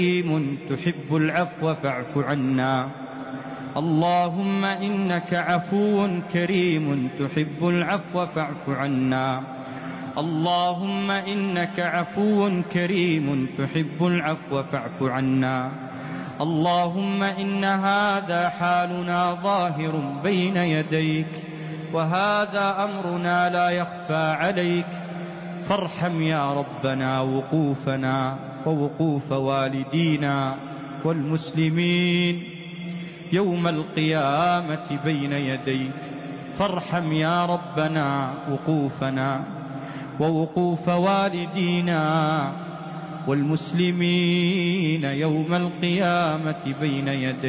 كريم تحب العفو فاعف عنا. اللهم إنك عفو كريم تحب العفو فاعف عنا. اللهم إنك عفو كريم تحب العفو فاعف عنا. اللهم إن هذا حالنا ظاهر بين يديك، وهذا أمرنا لا يخفى عليك، فارحم يا ربنا وقوفنا ووقوف والدينا والمسلمين يوم القيامة بين يديك. فارحم يا ربنا وقوفنا ووقوف والدينا والمسلمين يوم القيامة بين يديك.